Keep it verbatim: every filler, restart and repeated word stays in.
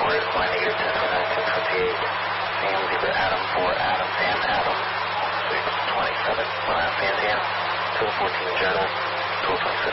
four is flying negative ten for nineteen twenty-eight. Sam Zebra Adam four Adam Sam Adam six twenty-seven. One out Santan. two fourteen Jetta. twelve twenty-six